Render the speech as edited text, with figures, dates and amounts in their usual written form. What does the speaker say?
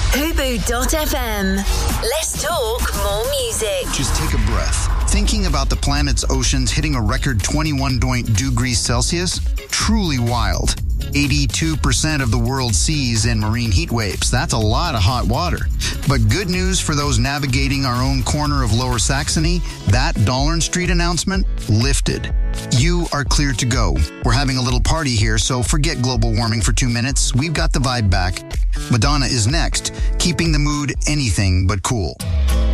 Fubu.fm. Let's talk more music. Just take a breath. Thinking about the planet's oceans hitting a record 21 degrees Celsius? Truly wild. 82% of the world's seas in marine heat waves. That's a lot of hot water. But good news for those navigating our own corner of Lower Saxony, that Dollern Street announcement lifted. You are clear to go. We're having a little party here, so forget global warming for 2 minutes. We've got the vibe back. Madonna is next, keeping the mood anything but cool.